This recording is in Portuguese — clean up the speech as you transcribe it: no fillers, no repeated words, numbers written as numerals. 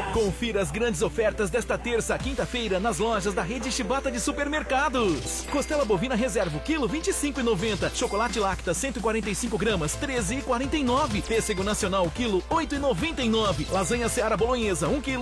Confira as grandes ofertas desta terça, quinta-feira, nas lojas da rede Chibata de supermercados. Costela bovina reserva, quilo 25,90. Chocolate Lacta, 145 gramas, 13,49. Pêssego nacional, quilo 8,99. Lasanha Seara Bolonhesa, 1 quilo.